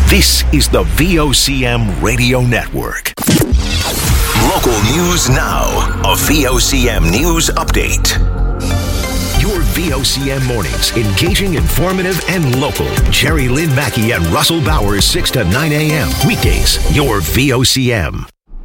This is the VOCM Radio Network. Local news now. A VOCM news update. Your VOCM mornings, engaging, informative, and local. Jerry Lynn Mackey and Russell Bowers, 6 to 9 a.m. Weekdays, your VOCM.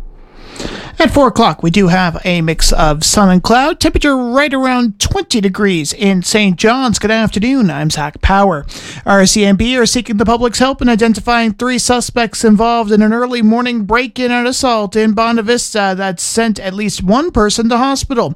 At 4 o'clock, we do have a mix of sun and cloud. Temperature right around 20 degrees in St. John's. Good afternoon. I'm Zach Power. RCMP are seeking the public's help in identifying 3 suspects involved in an early morning break-in and assault in Bonavista that sent at least one person to hospital.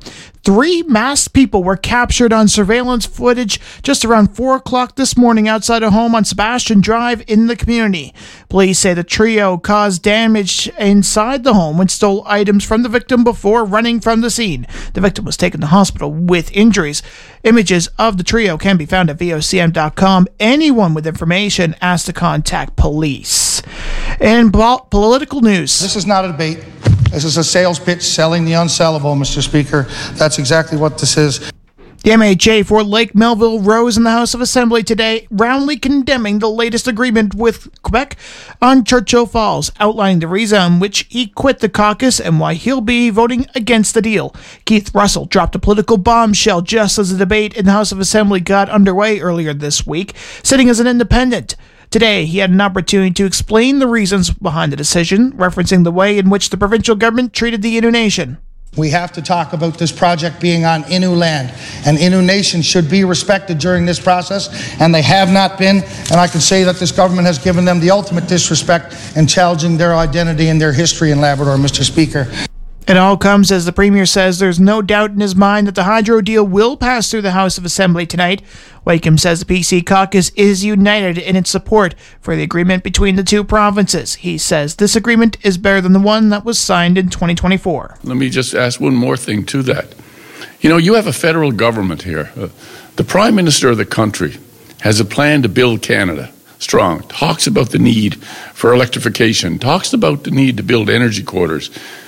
3 masked people were captured on surveillance footage just around 4 o'clock this morning outside a home on Sebastian Drive in the community. Police say the trio caused damage inside the home and stole items from the victim before running from the scene. The victim was taken to hospital with injuries. Images of the trio can be found at VOCM.com. Anyone with information asked to contact police. In political news. This is not a debate. This is a sales pitch selling the unsellable, Mr. Speaker. That's exactly what this is. The MHA for Lake Melville rose in the House of Assembly today, roundly condemning the latest agreement with Quebec on Churchill Falls, outlining the reason on which he quit the caucus and why he'll be voting against the deal. Keith Russell dropped a political bombshell just as the debate in the House of Assembly got underway earlier this week, sitting as an independent. Today, he had an opportunity to explain the reasons behind the decision, referencing the way in which the provincial government treated the Innu Nation. We have to talk about this project being on Innu land, and Innu Nation should be respected during this process, and they have not been, and I can say that this government has given them the ultimate disrespect in challenging their identity and their history in Labrador, Mr. Speaker. It all comes as the Premier says there's no doubt in his mind that the hydro deal will pass through the House of Assembly tonight. Wakeham says the PC caucus is united in its support for the agreement between the 2 provinces. He says this agreement is better than the one that was signed in 2024. Let me just ask one more thing to that. You know, you have a federal government here. The Prime Minister of the country has a plan to build Canada strong, talks about the need for electrification, talks about the need to build energy corridors.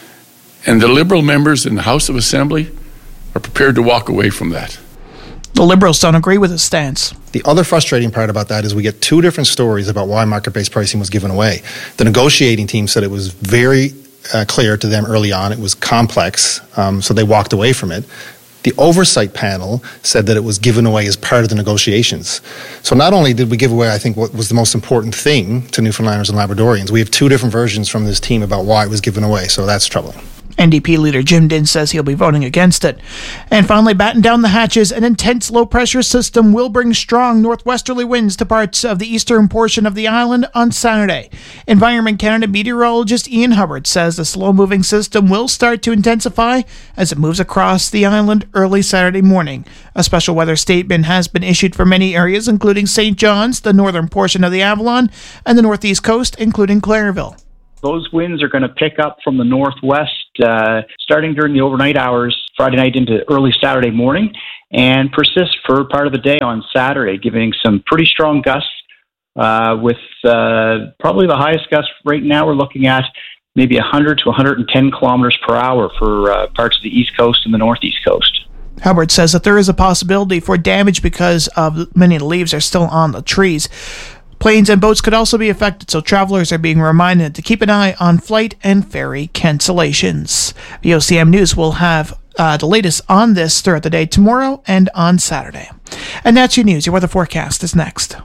And the Liberal members in the House of Assembly are prepared to walk away from that. The Liberals don't agree with his stance. The other frustrating part about that is we get 2 different stories about why market-based pricing was given away. The negotiating team said it was very clear to them early on. It was complex, so they walked away from it. The oversight panel said that it was given away as part of the negotiations. So not only did we give away, I think, what was the most important thing to Newfoundlanders and Labradorians, we have 2 different versions from this team about why it was given away, so that's troubling. NDP leader Jim Dinn says he'll be voting against it. And finally, batten down the hatches. An intense low-pressure system will bring strong northwesterly winds to parts of the eastern portion of the island on Saturday. Environment Canada meteorologist Ian Hubbard says the slow-moving system will start to intensify as it moves across the island early Saturday morning. A special weather statement has been issued for many areas, including St. John's, the northern portion of the Avalon, and the northeast coast, including Clairville. Those winds are going to pick up from the northwest starting during the overnight hours, Friday night into early Saturday morning, and persist for part of the day on Saturday, giving some pretty strong gusts with probably the highest gust right now we're looking at maybe 100 to 110 kilometers per hour for parts of the east coast and the northeast coast. Hubbard says that there is a possibility for damage because of many of the leaves are still on the trees. Planes and boats could also be affected, so travelers are being reminded to keep an eye on flight and ferry cancellations. VOCM News will have the latest on this throughout the day tomorrow and on Saturday. And that's your news. Your weather forecast is next.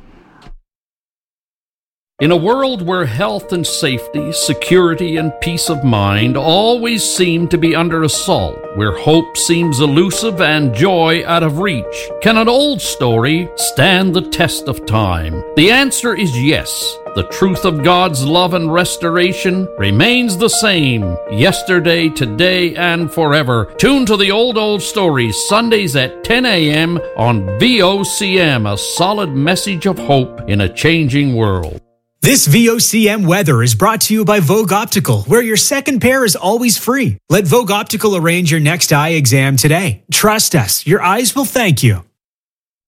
In a world where health and safety, security and peace of mind always seem to be under assault, where hope seems elusive and joy out of reach, can an old story stand the test of time? The answer is yes. The truth of God's love and restoration remains the same, yesterday, today, and forever. Tune to the Old Stories, Sundays at 10 a.m. on VOCM, a solid message of hope in a changing world. This VOCM weather is brought to you by Vogue Optical, where your second pair is always free. Let Vogue Optical arrange your next eye exam today. Trust us, your eyes will thank you.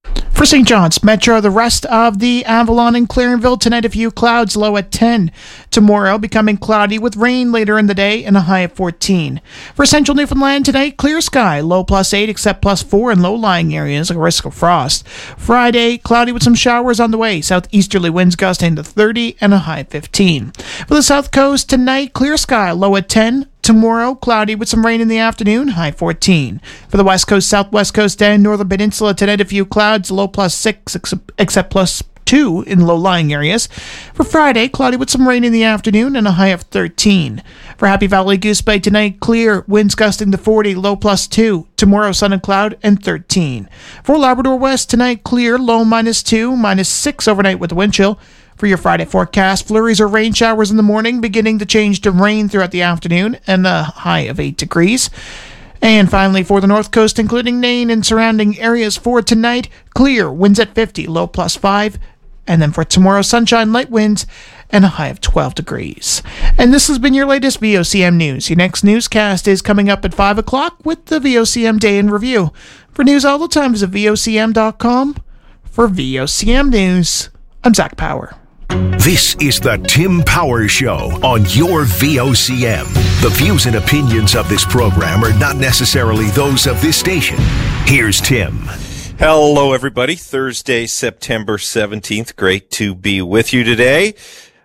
For St. John's Metro, the rest of the Avalon and Clarenville tonight, a few clouds, low at 10. Tomorrow, becoming cloudy with rain later in the day and a high of 14. For Central Newfoundland tonight, clear sky, low +8 except +4 in low-lying areas, a risk of frost. Friday, cloudy with some showers on the way. Southeasterly winds gusting to 30 and a high of 15. For the South Coast tonight, clear sky, low at 10. Tomorrow, cloudy with some rain in the afternoon, high 14. For the West Coast, Southwest Coast, and Northern Peninsula tonight, a few clouds, low +6 except +2 in low-lying areas. For Friday, cloudy with some rain in the afternoon and a high of 13. For Happy Valley Goose Bay tonight, clear, winds gusting to 40, low +2. Tomorrow, sun and cloud and 13. For Labrador West tonight, clear, low -2, -6 overnight with the wind chill. For your Friday forecast, flurries or rain showers in the morning, beginning to change to rain throughout the afternoon, and a high of 8 degrees. And finally, for the North Coast, including Nain and surrounding areas for tonight, clear, winds at 50, low +5. And then for tomorrow, sunshine, light winds, and a high of 12 degrees. And this has been your latest VOCM News. Your next newscast is coming up at 5 o'clock with the VOCM Day in Review. For news all the time, visit VOCM.com. For VOCM News, I'm Zach Power. This is the Tim Power Show on your VOCM. The views and opinions of this program are not necessarily those of this station. Here's Tim. Hello, everybody. Thursday, September 17th. Great to be with you today.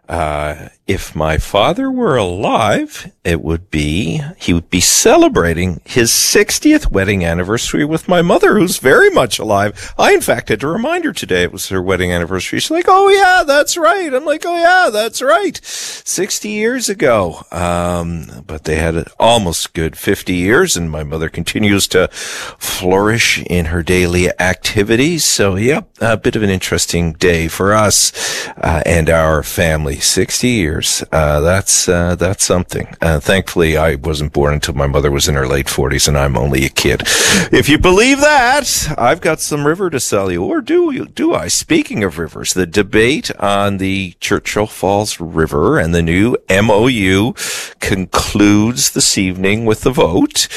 If my father were alive, he would be celebrating his 60th wedding anniversary with my mother, who's very much alive. I, in fact, had to remind her today it was her wedding anniversary. She's like, oh, yeah, that's right. I'm like, oh, yeah, that's right. 60 years ago. But they had almost good 50 years, and my mother continues to flourish in her daily activities. So, yeah, a bit of an interesting day for us, and our family. 60 years. That's something. Thankfully, I wasn't born until my mother was in her late 40s, and I'm only a kid. If you believe that, I've got some river to sell you, or do I? Speaking of rivers, the debate on the Churchill Falls River and the new MOU concludes this evening with the vote.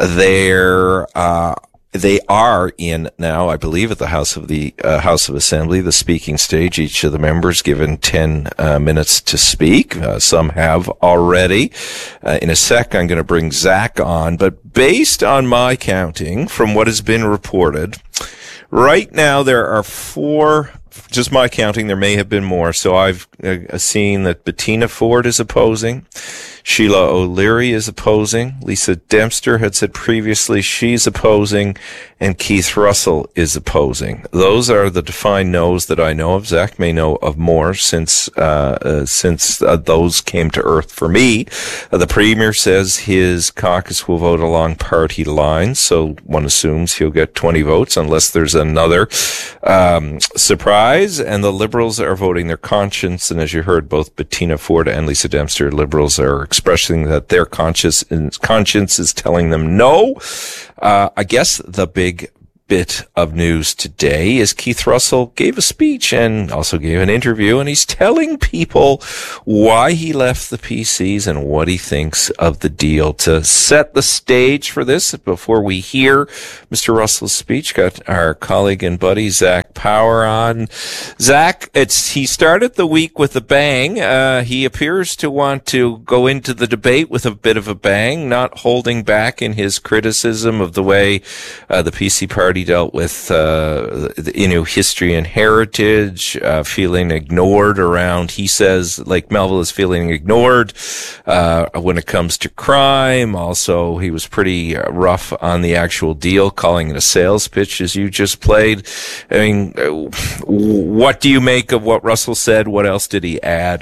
They are in now, I believe, at the House of Assembly, the speaking stage. Each of the members given 10 minutes to speak. Some have already. In a sec, I'm going to bring Zach on. But based on my counting, from what has been reported, right now there are 4. Just my counting, there may have been more. So I've seen that Bettina Ford is opposing. Sheila O'Leary is opposing. Lisa Dempster had said previously she's opposing. And Keith Russell is opposing. Those are the defined no's that I know of. Zach may know of more since those came to earth for me. The Premier says his caucus will vote along party lines, so one assumes he'll get 20 votes unless there's another surprise. And the Liberals are voting their conscience, and as you heard, both Bettina Ford and Lisa Dempster, Liberals are expressing that their conscience is telling them no. I guess the big bit of news today is Keith Russell gave a speech and also gave an interview, and he's telling people why he left the PCs and what he thinks of the deal. To set the stage for this, before we hear Mr. Russell's speech, got our colleague and buddy Zach Power on. Zach, he started the week with a bang. He appears to want to go into the debate with a bit of a bang, not holding back in his criticism of the way the PC party dealt with Innu history and heritage, feeling ignored around, he says, Lake Melville is feeling ignored when it comes to crime. Also, he was pretty rough on the actual deal, calling it a sales pitch, as you just played. I mean, what do you make of what Russell said? What else did he add?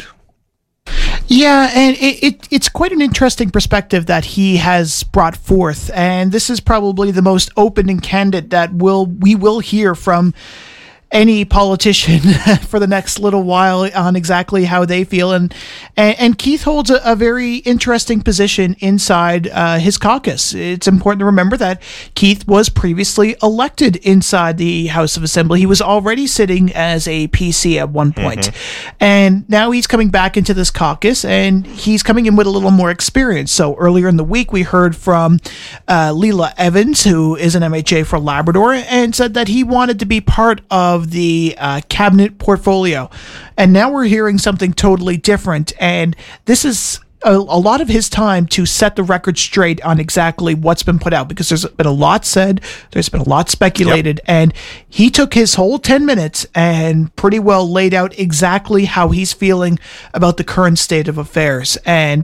Yeah, and it's quite an interesting perspective that he has brought forth, and this is probably the most open and candid that we will hear from any politician for the next little while on exactly how they feel. And Keith holds a very interesting position inside his caucus. It's important to remember that Keith was previously elected inside the House of Assembly. He was already sitting as a PC at one point. And now he's coming back into this caucus, and he's coming in with a little more experience. So earlier in the week, we heard from Leela Evans, who is an MHA for Labrador, and said that he wanted to be part of the cabinet portfolio. And now we're hearing something totally different. And this is a lot of his time to set the record straight on exactly what's been put out, because there's been a lot said, there's been a lot speculated, and he took his whole 10 minutes and pretty well laid out exactly how he's feeling about the current state of affairs. And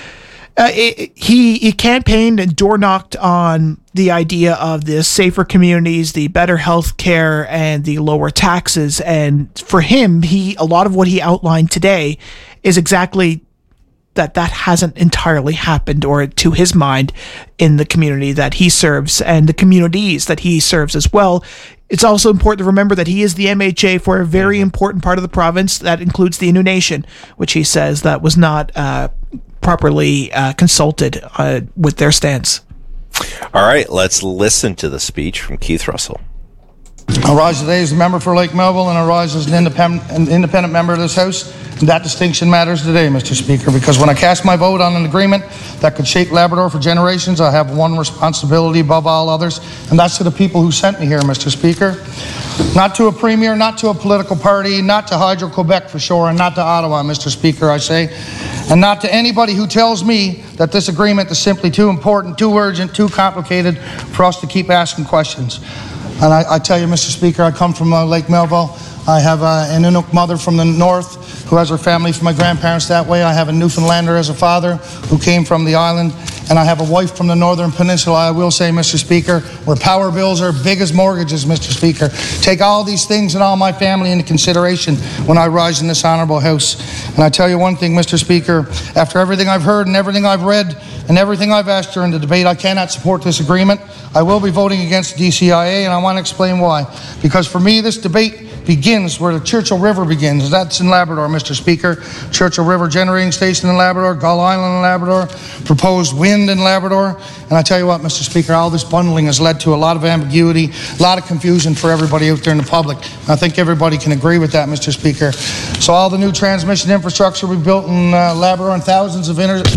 he campaigned and door knocked on the idea of the safer communities, the better health care, and the lower taxes. And for him, a lot of what he outlined today is exactly that hasn't entirely happened, or to his mind, in the community that he serves and the communities that he serves as well. It's also important to remember that he is the MHA for a very important part of the province that includes the Innu Nation, which he says that was not properly consulted with their stance. All right, let's listen to the speech from Keith Russell. I rise today as a member for Lake Melville, and I rise as an independent member of this House. And that distinction matters today, Mr. Speaker, because when I cast my vote on an agreement that could shape Labrador for generations, I have one responsibility above all others, and that's to the people who sent me here, Mr. Speaker. Not to a premier, not to a political party, not to Hydro-Quebec for sure, and not to Ottawa, Mr. Speaker, I say, and not to anybody who tells me that this agreement is simply too important, too urgent, too complicated for us to keep asking questions. And I tell you, Mr. Speaker, I come from Lake Melville. I have an Inuk mother from the north who has her family from my grandparents that way. I have a Newfoundlander as a father who came from the island. And I have a wife from the Northern Peninsula, I will say, Mr. Speaker, where power bills are big as mortgages, Mr. Speaker. Take all these things and all my family into consideration when I rise in this honourable House. And I tell you one thing, Mr. Speaker, after everything I've heard and everything I've read and everything I've asked during the debate, I cannot support this agreement. I will be voting against DCIA, and I want to explain why. Because for me, this debate begins where the Churchill River begins. That's in Labrador, Mr. Speaker. Churchill River Generating Station in Labrador, Gull Island in Labrador, proposed wind in Labrador. And I tell you what, Mr. Speaker, all this bundling has led to a lot of ambiguity, a lot of confusion for everybody out there in the public. And I think everybody can agree with that, Mr. Speaker. So all the new transmission infrastructure we built in Labrador, and thousands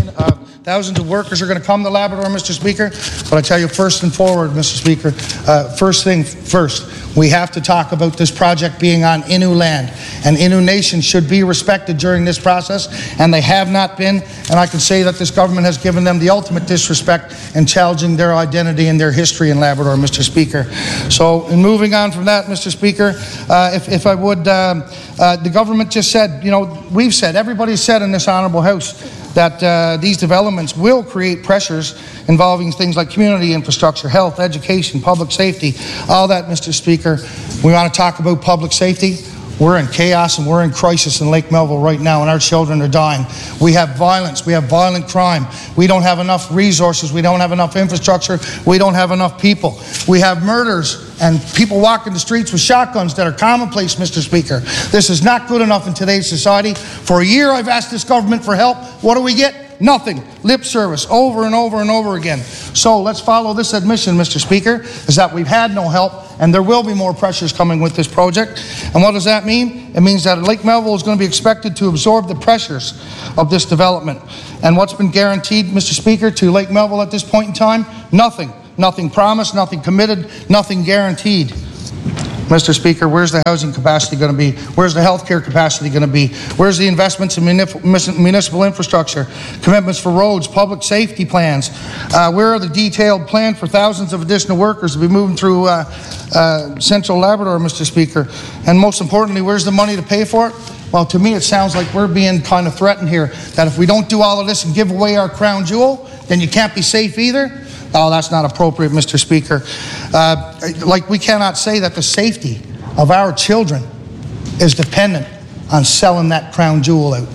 of workers are going to come to Labrador, Mr. Speaker. But I tell you, first and forward, Mr. Speaker, first thing first, we have to talk about this project being on Innu land. And Innu Nation should be respected during this process, and they have not been. And I can say that this government has given them the ultimate disrespect in challenging their identity and their history in Labrador, Mr. Speaker. So, in moving on from that, Mr. Speaker, if I would, the government just said, we've said, everybody's said in this honourable House, that these developments will create pressures involving things like community infrastructure, health, education, public safety, all that, Mr. Speaker. We want to talk about public safety. We're in chaos and we're in crisis in Lake Melville right now, and our children are dying. We have violence. We have violent crime. We don't have enough resources. We don't have enough infrastructure. We don't have enough people. We have murders and people walking the streets with shotguns that are commonplace, Mr. Speaker. This is not good enough in today's society. For a year, I've asked this government for help. What do we get? Nothing. Lip service over and over and over again. So let's follow this admission, Mr. Speaker, is that we've had no help, and there will be more pressures coming with this project. And what does that mean? It means that Lake Melville is going to be expected to absorb the pressures of this development. And what's been guaranteed, Mr. Speaker, to Lake Melville at this point in time? Nothing. Nothing promised, nothing committed, nothing guaranteed. Mr. Speaker, where's the housing capacity going to be? Where's the healthcare capacity going to be? Where's the investments in municipal infrastructure? Commitments for roads, public safety plans? Where are the detailed plan for thousands of additional workers to be moving through central Labrador, Mr. Speaker? And most importantly, where's the money to pay for it? Well, to me, it sounds like we're being kind of threatened here, that if we don't do all of this and give away our crown jewel, then you can't be safe either. Oh, that's not appropriate, Mr. Speaker. Like, we cannot say that the safety of our children is dependent on selling that crown jewel out.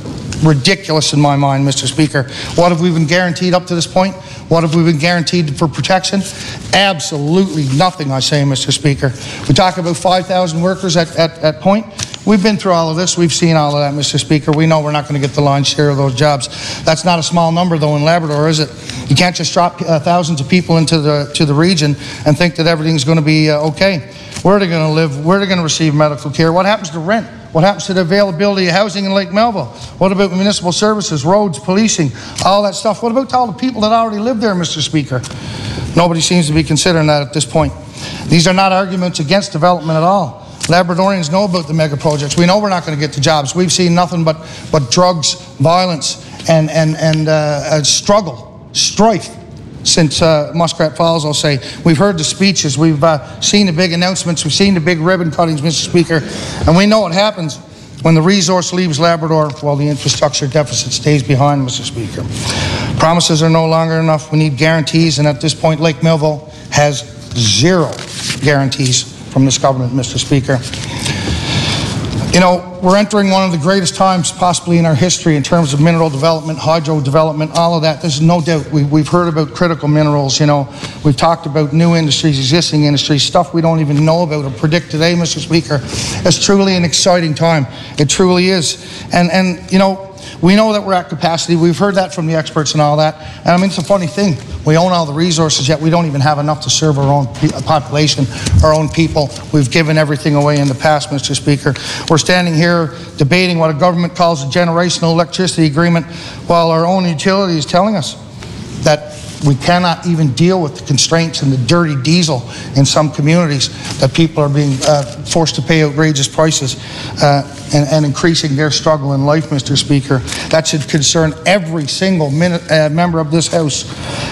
ridiculous in my mind, Mr. Speaker. What have we been guaranteed up to this point? What have we been guaranteed for protection? Absolutely nothing, I say, Mr. Speaker. We talk about 5,000 workers at Point. We've been through all of this. We've seen all of that, Mr. Speaker. We know we're not going to get the lion's share of those jobs. That's not a small number, though, in Labrador, is it? You can't just drop thousands of people into the region and think that everything's going to be okay. Where are they going to live? Where are they going to receive medical care? What happens to rent? What happens to the availability of housing in Lake Melville? What about municipal services, roads, policing, all that stuff? What about all the people that already live there, Mr. Speaker? Nobody seems to be considering that at this point. These are not arguments against development at all. Labradorians know about the mega projects. We know we're not going to get the jobs. We've seen nothing but drugs, violence, and struggle, strife since Muskrat Falls, I'll say. We've heard the speeches. We've seen the big announcements. We've seen the big ribbon cuttings, Mr. Speaker. And we know what happens when the resource leaves Labrador while the infrastructure deficit stays behind, Mr. Speaker. Promises are no longer enough. We need guarantees. And at this point, Lake Melville has zero guarantees from this government, Mr. Speaker. You know, we're entering one of the greatest times possibly in our history in terms of mineral development, hydro development, all of that. There's no doubt. We've heard about critical minerals, you know. We've talked about new industries, existing industries, stuff we don't even know about or predict today, Mr. Speaker. It's truly an exciting time. It truly is. And you know, we know that we're at capacity. We've heard that from the experts and all that. And I mean, it's a funny thing. We own all the resources, yet we don't even have enough to serve our own population, our own people. We've given everything away in the past, Mr. Speaker. We're standing here debating what a government calls a generational electricity agreement, while our own utility is telling us that we cannot even deal with the constraints and the dirty diesel in some communities, that people are being forced to pay outrageous prices and increasing their struggle in life, Mr. Speaker. That should concern every single member of this House.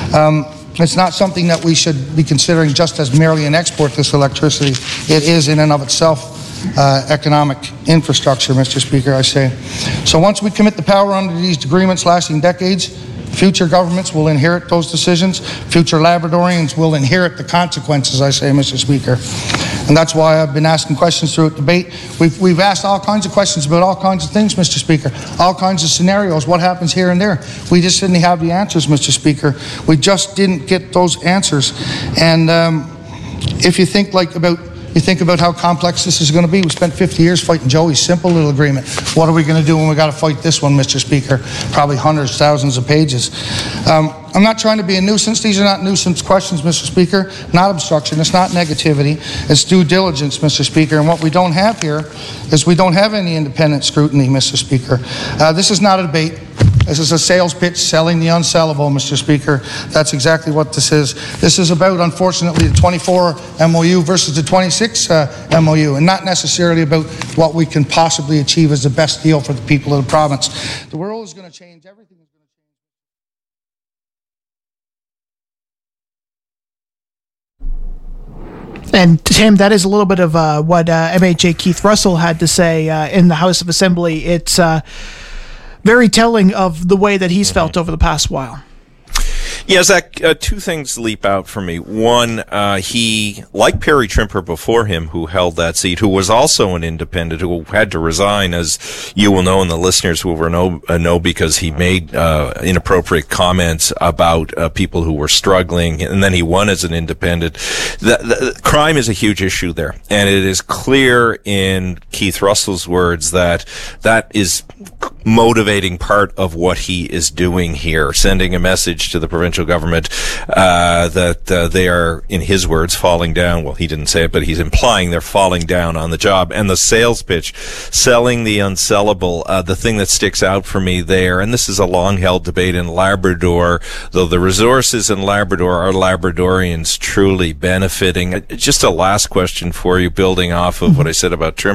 It's not something that we should be considering just as merely an export, this electricity. It is in and of itself economic infrastructure, Mr. Speaker, I say. So once we commit the power under these agreements lasting decades, future governments will inherit those decisions. Future Labradorians will inherit the consequences, I say, Mr. Speaker. And that's why I've been asking questions throughout debate. We've asked all kinds of questions about all kinds of things, Mr. Speaker. All kinds of scenarios, what happens here and there. We just didn't have the answers, Mr. Speaker. We just didn't get those answers. And if you think about how complex this is going to be. We spent 50 years fighting Joey's simple little agreement. What are we going to do when we got to fight this one, Mr. Speaker? Probably hundreds, thousands of pages. I'm not trying to be a nuisance. These are not nuisance questions, Mr. Speaker. Not obstruction. It's not negativity. It's due diligence, Mr. Speaker. And what we don't have here is we don't have any independent scrutiny, Mr. Speaker. This is not a debate. This is a sales pitch selling the unsellable, Mr. Speaker. That's exactly what this is. This is about, unfortunately, the 24 MOU versus the 26 MOU, and not necessarily about what we can possibly achieve as the best deal for the people of the province. The world is going to change. Everything is going to change. And Tim, that is a little bit of what MHA Keith Russell had to say in the House of Assembly. It's very telling of the way that he's felt over the past while. Yeah, Zach, two things leap out for me. One, he, like Perry Trimper before him, who held that seat, who was also an independent, who had to resign, as you will know and the listeners will know because he made inappropriate comments about people who were struggling, and then he won as an independent. The crime is a huge issue there, and it is clear in Keith Russell's words that that is motivating part of what he is doing here, sending a message to the provincial government that they are, in his words, falling down. Well, he didn't say it, but he's implying they're falling down on the job. And the sales pitch, selling the unsellable, the thing that sticks out for me there, and this is a long-held debate in Labrador, though the resources in Labrador are Labradorians truly benefiting. Just a last question for you, building off of what I said about Trim.